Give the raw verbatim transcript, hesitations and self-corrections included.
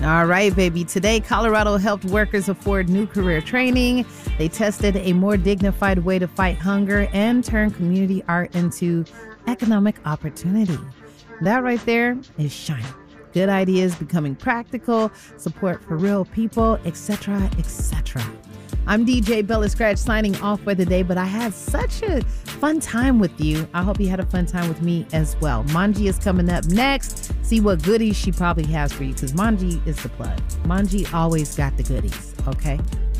All right, baby. Today, Colorado helped workers afford new career training. They tested a more dignified way to fight hunger and turn community art into economic opportunity. That right there is shiny. Good ideas becoming practical, support for real people, et cetera, et cetera. I'm D J Bella Scratch signing off for the day, but I had such a fun time with you. I hope you had a fun time with me as well. Manji is coming up next. See what goodies she probably has for you, because Manji is the plug. Manji always got the goodies, okay?